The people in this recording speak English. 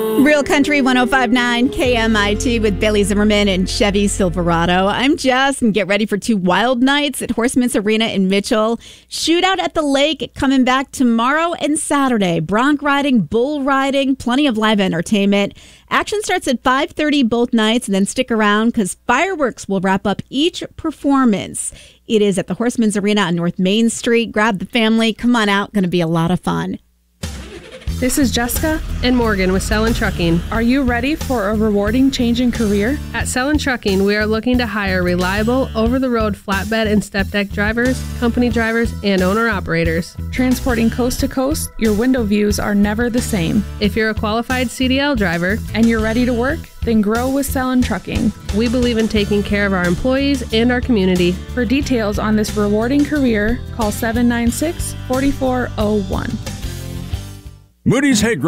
Real Country 105.9 KMIT with Bailey Zimmerman and Chevy Silverado. I'm Jess, and get ready for 2 wild nights at Horseman's Arena in Mitchell. Shootout at the lake coming back tomorrow and Saturday. Bronc riding, bull riding, plenty of live entertainment. Action starts at 5:30 both nights, and then stick around because fireworks will wrap up each performance. It is at the Horseman's Arena on North Main Street. Grab the family. Come on out. Going to be a lot of fun. This is Jessica and Morgan with Sellon Trucking. Are you ready for a rewarding change in career? At Sellon Trucking, we are looking to hire reliable, over-the-road flatbed and step deck drivers, company drivers, and owner-operators. Transporting coast to coast, your window views are never the same. If you're a qualified CDL driver and you're ready to work, then grow with Sellon Trucking. We believe in taking care of our employees and our community. For details on this rewarding career, call 796-4401. Moody's Hay